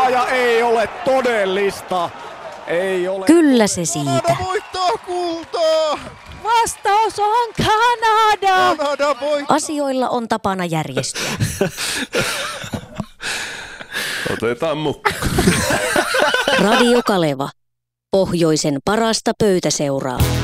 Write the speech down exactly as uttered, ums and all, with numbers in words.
voittaa ja ei ole todellista. Ei ole. Kyllä se siitä. Kanada voittaa kultaa. Vastaus on Kanada. Kanada voittaa. Asioilla on tapana järjestyä. Otetaan mukaan. Radio Kaleva. Pohjoisen parasta pöytäseuraa.